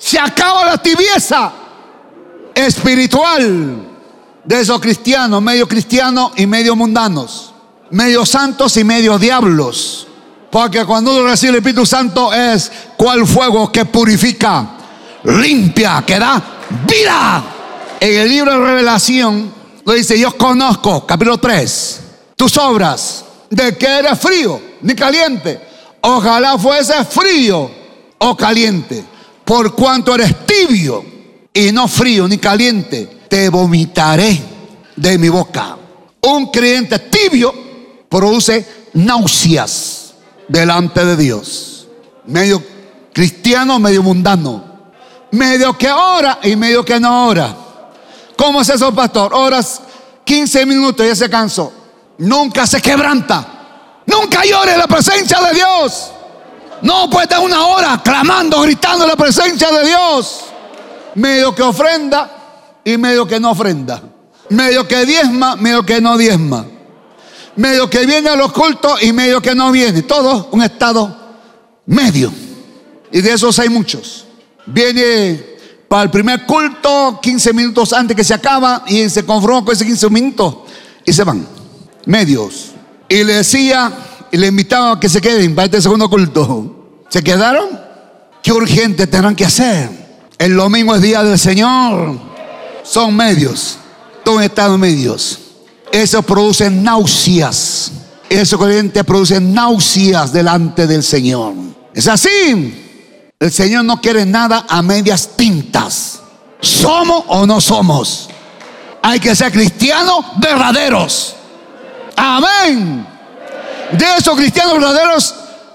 Se acaba la tibieza espiritual de esos cristianos, medio cristianos y medio mundanos, medio santos y medio diablos. Porque cuando uno recibe el Espíritu Santo es cual fuego que purifica, limpia, que da vida. En el libro de Revelación lo dice: yo conozco, capítulo 3, tus obras, de que eres frío ni caliente. Ojalá fuese frío o caliente. Por cuanto eres tibio y no frío ni caliente, te vomitaré de mi boca. Un creyente tibio produce náuseas delante de Dios. Medio cristiano, medio mundano. Medio que ora y medio que no ora. ¿Cómo es eso, pastor? Oras 15 minutos y ya se cansó. Nunca se quebranta. Nunca llore en la presencia de Dios. No puede estar una hora clamando, gritando en la presencia de Dios. Medio que ofrenda y medio que no ofrenda. Medio que diezma, medio que no diezma. Medio que viene a los cultos y medio que no viene. Todo un estado medio. Y de esos hay muchos. Viene para el primer culto 15 minutos antes que se acaba y se confronta con esos 15 minutos y se van. Medios. Y le decía y le invitaba a que se queden para este segundo culto. ¿Se quedaron? ¿Qué urgente tendrán que hacer? El domingo es día del Señor. Son medios. Todo estado medios. Eso produce náuseas. Eso creyente produce náuseas delante del Señor. Es así. El Señor no quiere nada a medias tintas. ¿Somos o no somos? Hay que ser cristianos verdaderos. Amén. De esos cristianos verdaderos,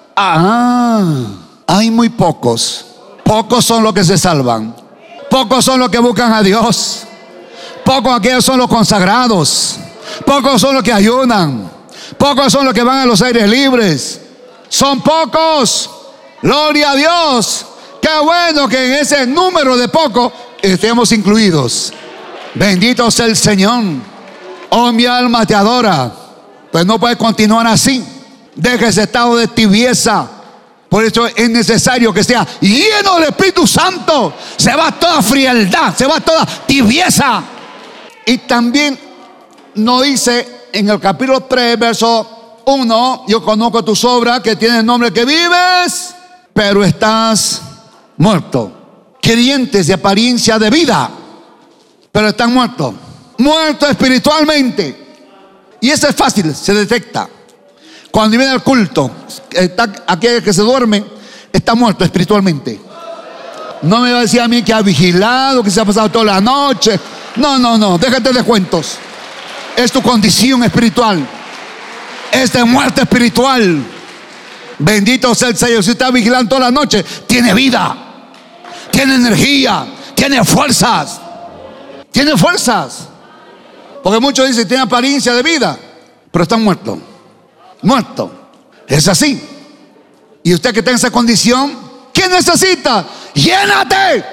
hay muy pocos. Pocos son los que se salvan. Pocos son los que buscan a Dios. Pocos aquellos son los consagrados. Pocos son los que ayunan. Pocos son los que van a los aires libres. Son pocos. Gloria a Dios. Qué bueno que en ese número de pocos estemos incluidos. Bendito sea el Señor. Oh, mi alma te adora. Pues no puede continuar así. Deja ese estado de tibieza. Por eso es necesario que sea lleno del Espíritu Santo. Se va toda frialdad, se va toda tibieza. Y también nos dice en el capítulo 3, verso 1: yo conozco tus obras, que tienes el nombre que vives, pero estás muerto. Creyentes de apariencia de vida, pero están muertos. Muertos espiritualmente. Y eso es fácil, se detecta. Cuando viene al culto, aquel que se duerme está muerto espiritualmente. No me va a decir a mí que ha vigilado, que se ha pasado toda la noche. No, déjate de cuentos. Es tu condición espiritual. Es de muerte espiritual. Bendito sea el Señor. Si está vigilando toda la noche, tiene vida, tiene energía, tiene fuerzas. Tiene fuerzas. Porque muchos dicen que tienen apariencia de vida, pero están muertos. Muertos. Es así. Y usted que está en esa condición, ¿qué necesita? Llénate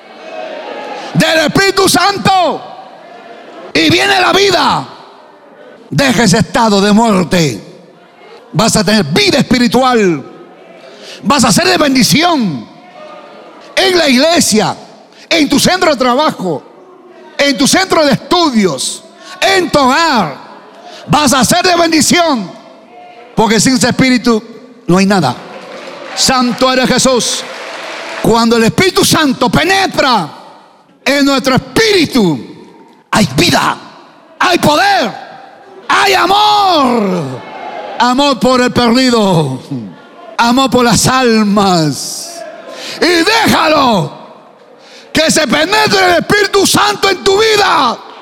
del Espíritu Santo y viene la vida. Deja ese estado de muerte. Vas a tener vida espiritual. Vas a ser de bendición en la iglesia, en tu centro de trabajo, en tu centro de estudios, en tu hogar. Vas a ser de bendición, porque sin ese Espíritu no hay nada. Santo eres Jesús. Cuando el Espíritu Santo penetra en nuestro espíritu, hay vida, hay poder, hay amor. Amor por el perdido, amor por las almas. Y déjalo que se penetre el Espíritu Santo en tu vida.